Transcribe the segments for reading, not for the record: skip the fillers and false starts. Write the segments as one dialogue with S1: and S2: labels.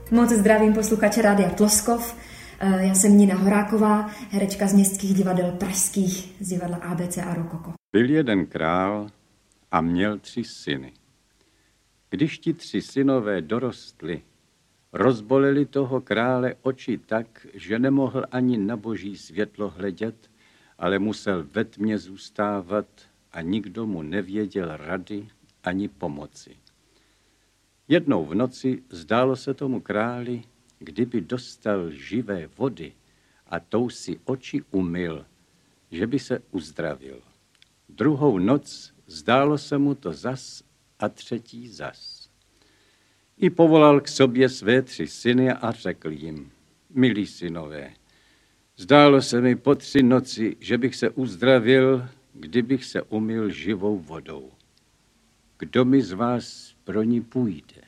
S1: Moc zdravím posluchače Rádia Tloskov. Já jsem Nina Horáková, herečka z městských divadel pražských, z divadla ABC a Rokoko.
S2: Byl jeden král a měl 3 syny. Když ti 3 synové dorostli, rozboleli toho krále oči tak, že nemohl ani na boží světlo hledět, ale musel ve tmě zůstávat a nikdo mu nevěděl rady ani pomoci. Jednou v noci zdálo se tomu králi, kdyby dostal živé vody a tou si oči umyl, že by se uzdravil. Druhou noc zdálo se mu to zas a třetí zas. I povolal k sobě své 3 syny a řekl jim: milí synové, zdálo se mi po 3 noci, že bych se uzdravil, kdybych se umyl živou vodou. Kdo mi z vás pro ní půjde?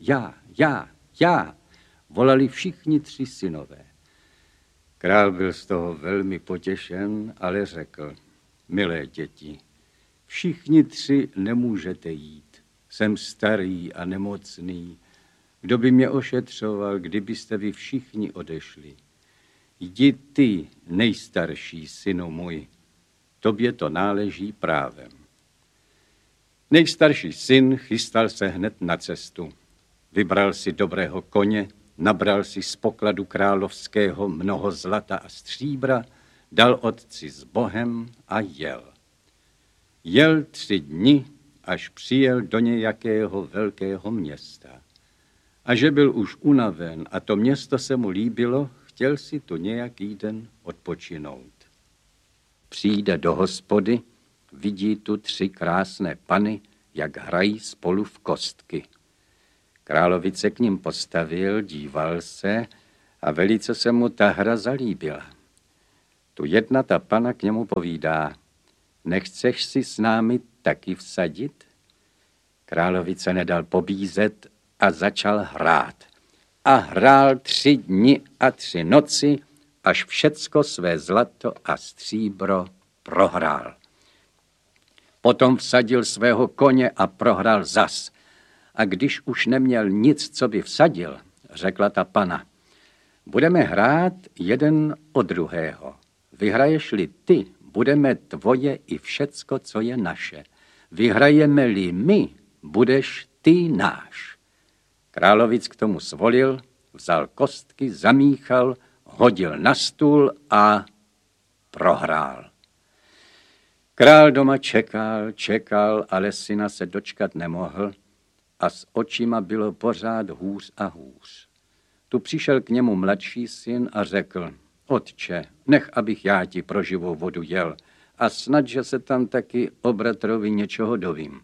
S2: Já, volali všichni 3 synové. Král byl z toho velmi potěšen, ale řekl: milé děti, všichni 3 nemůžete jít. Jsem starý a nemocný. Kdo by mě ošetřoval, kdybyste vy všichni odešli? Jdi ty, nejstarší synu můj, tobě to náleží právem. Nejstarší syn chystal se hned na cestu. Vybral si dobrého koně, nabral si z pokladu královského mnoho zlata a stříbra, dal otci s Bohem a jel. Jel 3 dny, až přijel do nějakého velkého města. A že byl už unaven a to město se mu líbilo, chtěl si tu nějaký den odpočinout. Přijde do hospody, vidí tu 3 krásné pany, jak hrají spolu v kostky. Královic se k ním postavil, díval se a velice se mu ta hra zalíbila. Tu jedna ta pana k němu povídá: nechceš si s námi taky vsadit? Královic se nedal pobízet a začal hrát. A hrál 3 dny a 3 noci, až všecko své zlato a stříbro prohrál. Potom vsadil svého koně a prohrál zas. A když už neměl nic, co by vsadil, řekla ta pana: budeme hrát jeden o druhého. Vyhraješ-li ty, budeme tvoje i všecko, co je naše. Vyhrajeme-li my, budeš ty náš. Královic k tomu svolil, vzal kostky, zamíchal, hodil na stůl a prohrál. Král doma čekal, ale syna se dočkat nemohl a s očima bylo pořád hůř a hůř. Tu přišel k němu mladší syn a řekl: otče, nech, abych já ti pro živou vodu jel a snad, že se tam taky o bratrovi něčeho dovím.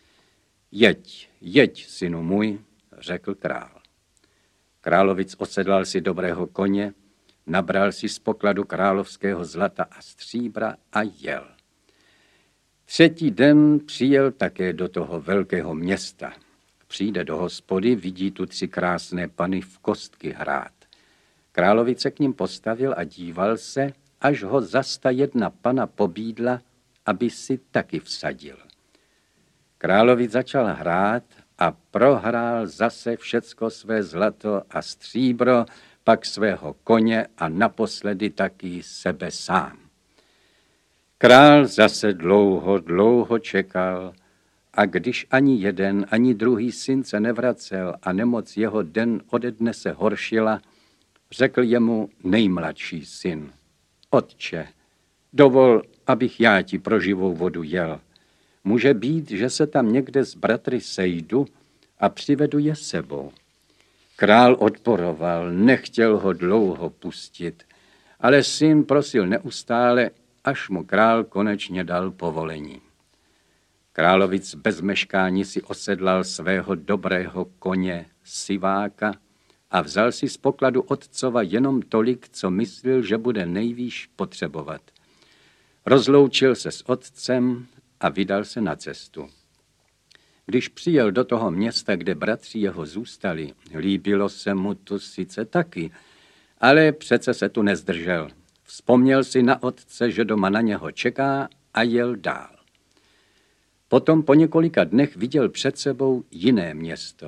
S2: Jeď, synu můj, řekl král. Královic osedlal si dobrého koně, nabral si z pokladu královského zlata a stříbra a jel. 3. den přijel také do toho velkého města. Přijde do hospody, vidí tu 3 krásné pany v kostky hrát. Královic se k ním postavil a díval se, až ho zas ta jedna pana pobídla, aby si taky vsadil. Královic začal hrát a prohrál zase všecko své zlato a stříbro, pak svého koně a naposledy taky sebe sám. Král zase dlouho čekal a když ani jeden, ani druhý syn se nevracel a nemoc jeho den ode dne se horšila, řekl jemu nejmladší syn: otče, dovol, abych já ti pro živou vodu jel. Může být, že se tam někde s bratry sejdu a přivedu je sebou. Král odporoval, nechtěl ho dlouho pustit, ale syn prosil neustále, až mu král konečně dal povolení. Královic bez meškání si osedlal svého dobrého koně Siváka a vzal si z pokladu otcova jenom tolik, co myslel, že bude nejvýš potřebovat. Rozloučil se s otcem a vydal se na cestu. Když přijel do toho města, kde bratři jeho zůstali, líbilo se mu tu sice taky, ale přece se tu nezdržel. Vzpomněl si na otce, že doma na něho čeká a jel dál. Potom po několika dnech viděl před sebou jiné město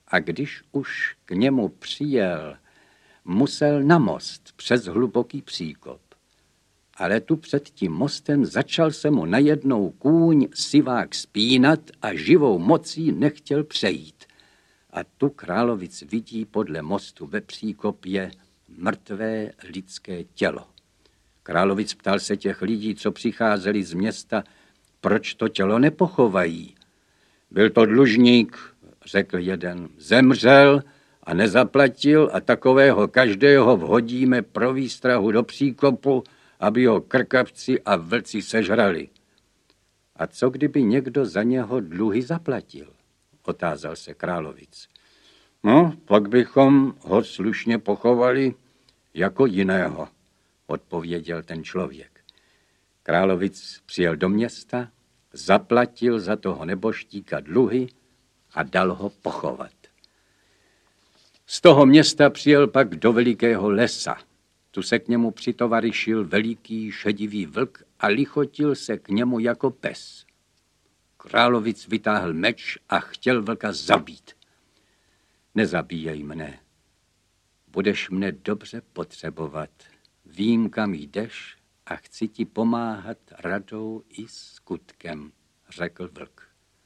S2: a když už k němu přijel, musel na most přes hluboký příkop. Ale tu před tím mostem začal se mu najednou kůň sivák spínat a živou mocí nechtěl přejít. A tu Královic vidí podle mostu ve příkopě mrtvé lidské tělo. Královic ptal se těch lidí, co přicházeli z města, proč to tělo nepochovají. Byl to dlužník, řekl jeden, zemřel a nezaplatil a takového každého vhodíme pro výstrahu do příkopu, aby ho krkavci a vlci sežrali. A co kdyby někdo za něho dluhy zaplatil? Otázal se Královic. No, pak bychom ho slušně pochovali jako jiného, odpověděl ten člověk. Královic přijel do města, zaplatil za toho neboštíka dluhy a dal ho pochovat. Z toho města přijel pak do velikého lesa. Tu se k němu přitovarišil veliký šedivý vlk a lichotil se k němu jako pes. Královic vytáhl meč a chtěl vlka zabít. Nezabíjej mne. Budeš mne dobře potřebovat. Vím, kam jdeš a chci ti pomáhat radou i skutkem, řekl vlk.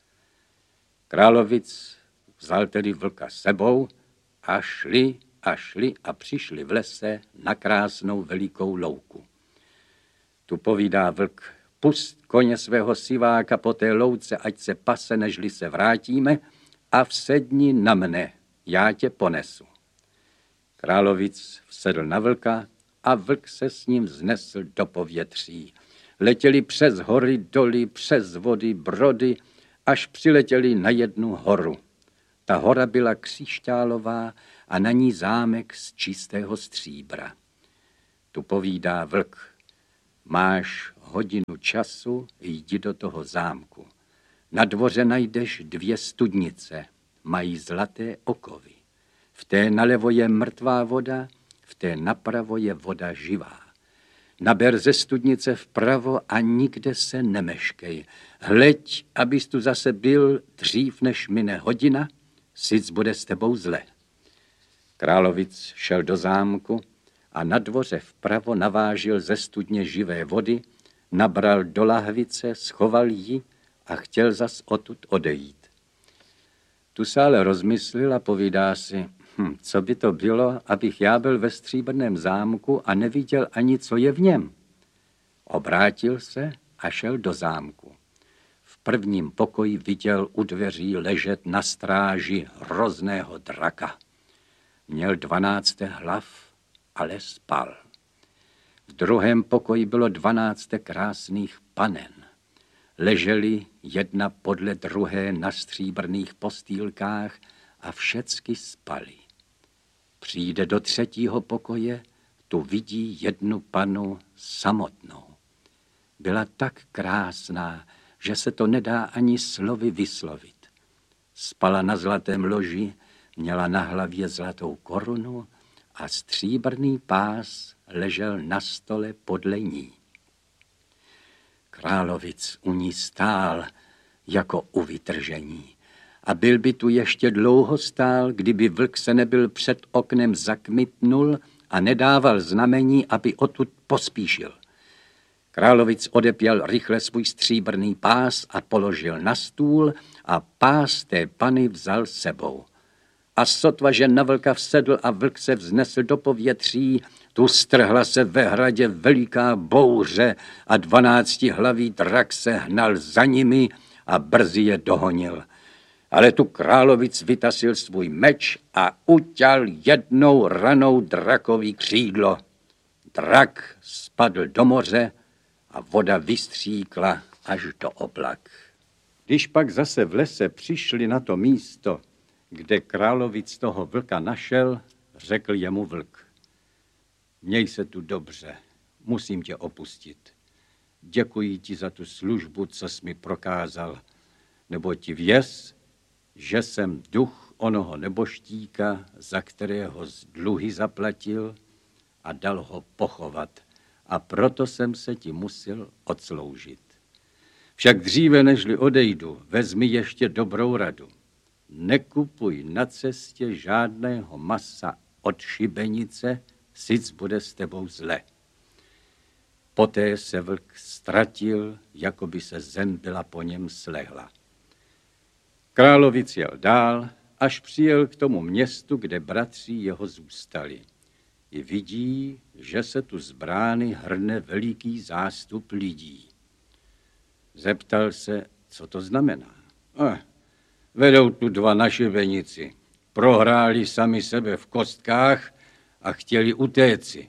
S2: Královic vzal tedy vlka sebou a šli a přišli v lese na krásnou velikou louku. Tu povídá vlk, pust koně svého siváka po té louce, ať se pase, nežli se vrátíme, a vsedni na mne, já tě ponesu. Královic vsedl na vlka a vlk se s ním vznesl do povětří. Letěli přes hory, doly, přes vody, brody, až přiletěli na jednu horu. Ta hora byla křišťálová a na ní zámek z čistého stříbra. Tu povídá vlk, máš hodinu času, jdi do toho zámku. Na dvoře najdeš 2 studnice, mají zlaté okovy. V té nalevo je mrtvá voda, v té napravo je voda živá. Naber ze studnice vpravo a nikde se nemeškej. Hleď, abys tu zase byl dřív, než mine hodina, sic bude s tebou zle. Královic šel do zámku a na dvoře vpravo navážil ze studně živé vody, nabral do lahvice, schoval ji a chtěl zas odtud odejít. Tu se ale rozmyslil a povídá si, co by to bylo, abych já byl ve stříbrném zámku a neviděl ani, co je v něm. Obrátil se a šel do zámku. V prvním pokoji viděl u dveří ležet na stráži hrozného draka. Měl 12 hlav, ale spal. V druhém pokoji bylo 12 krásných panen. Leželi jedna podle druhé na stříbrných postýlkách a všecky spali. Přijde do 3. pokoje, tu vidí jednu panu samotnou. Byla tak krásná, že se to nedá ani slovy vyslovit. Spala na zlatém loži, měla na hlavě zlatou korunu a stříbrný pás ležel na stole podle ní. Královic u ní stál jako u vytržení. A byl by tu ještě dlouho stál, kdyby vlk se nebyl před oknem zakmitnul a nedával znamení, aby odtud pospíšil. Královic odepěl rychle svůj stříbrný pás a položil na stůl a pás té pany vzal sebou. A sotva, že na vlka vsedl a vlk se vznesl do povětří, tu strhla se ve hradě veliká bouře a 12hlavý drak se hnal za nimi a brzy je dohonil. Ale tu Královic vytasil svůj meč a uťal jednou ranou drakový křídlo. Drak spadl do moře a voda vystříkla až do oblak. Když pak zase v lese přišli na to místo, kde Královic toho vlka našel, řekl jemu vlk. Měj se tu dobře, musím tě opustit. Děkuji ti za tu službu, co jsi mi prokázal, nebo ti věz, že jsem duch onoho neboštíka, za kterého z dluhy zaplatil a dal ho pochovat. A proto jsem se ti musel odsloužit. Však dříve, nežli odejdu, vezmi ještě dobrou radu. nekupuj na cestě žádného masa od šibenice, sic bude s tebou zle. Poté se vlk ztratil, jako by se zem byla po něm slehla. Královic jel dál, až přijel k tomu městu, kde bratři jeho zůstali. I vidí, že se tu z brány hrne veliký zástup lidí. Zeptal se, co to znamená. Vedou tu dva na šibenici. Prohráli sami sebe v kostkách a chtěli utéci.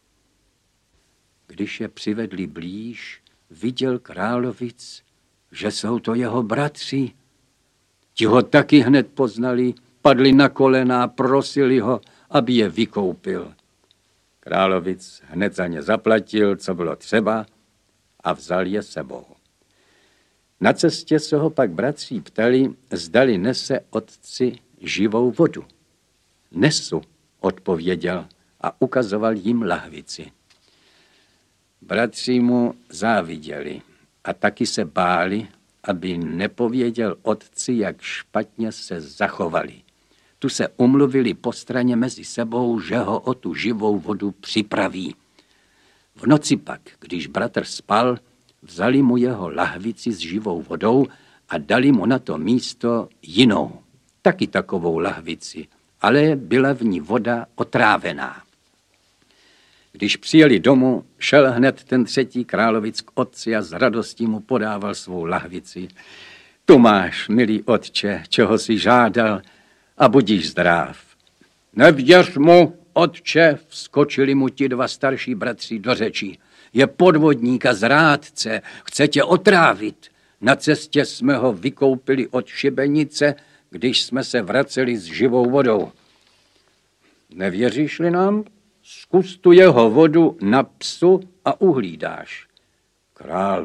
S2: Když je přivedli blíž, viděl královic, že jsou to jeho bratři. Ti ho taky hned poznali, padli na kolena a prosili ho, aby je vykoupil. Královic hned za ně zaplatil, co bylo třeba, a vzal je sebou. Na cestě se ho pak bratří ptali, zdali nese otci živou vodu. Nesu, odpověděl a ukazoval jim lahvici. Bratři mu záviděli a taky se báli, aby nepověděl otci, jak špatně se zachovali. Tu se umluvili po straně mezi sebou, že ho o tu živou vodu připraví. V noci pak, když bratr spal, vzali mu jeho lahvici s živou vodou a dali mu na to místo jinou, taky takovou lahvici, ale byla v ní voda otrávená. Když přijeli domů, šel hned ten třetí královic k otci a s radostí mu podával svou lahvici. Tu máš, milý otče, čeho si žádal, a budíš zdrav. Nevěř mu, otče, vskočili mu ti dva starší bratři do řeči. Je podvodník a zrádce, chce tě otrávit. Na cestě jsme ho vykoupili od šibenice, když jsme se vraceli s živou vodou. Nevěříš-li nám? Zkus tu jeho vodu na psu a uhlídáš. Král